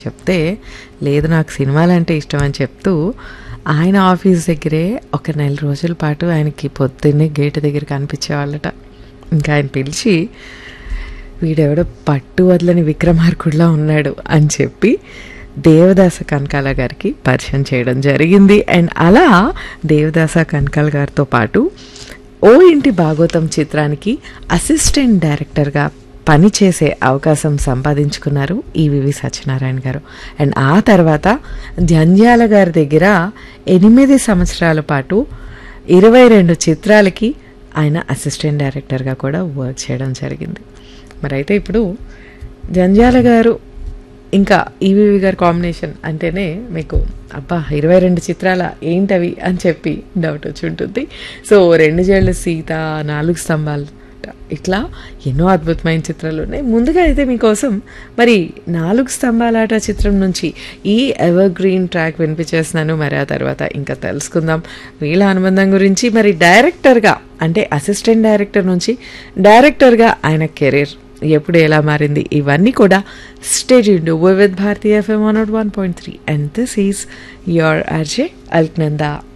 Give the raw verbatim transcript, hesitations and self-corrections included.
చెప్తే, లేదు నాకు సినిమాలంటే ఇష్టం అని చెప్తూ, ఆయన ఆఫీస్ దగ్గరే ఒక నెల రోజుల పాటు ఆయనకి పొద్దున్నే గేట్ దగ్గర కనిపించేవాళ్ళట. ఇంకా ఆయన పిలిచి, వీడెవడో పట్టు వదలని విక్రమార్కుడిలా ఉన్నాడు అని చెప్పి దేవదాస కనకాల గారికి పరిచయం చేయడం జరిగింది. అండ్ అలా దేవదాస కనకాల గారితో పాటు ఓ ఇంటి భాగవతం చిత్రానికి అసిస్టెంట్ డైరెక్టర్గా పనిచేసే అవకాశం సంపాదించుకున్నారు ఈవివి సత్యనారాయణ గారు. అండ్ ఆ తర్వాత జంధ్యాల గారి దగ్గర ఎనిమిది సంవత్సరాల పాటు ఇరవై రెండు చిత్రాలకి ఆయన అసిస్టెంట్ డైరెక్టర్గా కూడా వర్క్ చేయడం జరిగింది. మరి అయితే ఇప్పుడు జంధ్యాల గారు ఇంకా ఈవివి గారి కాంబినేషన్ అంటేనే మీకు అబ్బా ఇరవై రెండు చిత్రాల ఏంటవి అని చెప్పి డౌట్ వచ్చి ఉంటుంది. సో రెండు జేళ్ళ సీత, నాలుగు స్తంభాలు, ఇట్లా ఎన్నో అద్భుతమైన చిత్రాలు ఉన్నాయి. ముందుగా అయితే మీకోసం మరి నాలుగు స్తంభాలాట చిత్రం నుంచి ఈ ఎవర్ గ్రీన్ ట్రాక్ వినిపించేస్తున్నాను. మరి ఆ తర్వాత ఇంకా తెలుసుకుందాం వీళ్ళ అనుబంధం గురించి. మరి డైరెక్టర్గా అంటే అసిస్టెంట్ డైరెక్టర్ నుంచి డైరెక్టర్గా ఆయన కెరీర్ ఎప్పుడు ఎలా మారింది, ఇవన్నీ కూడా stay tuned with Bharati FM one not one point three and this is your RJ Alaknanda.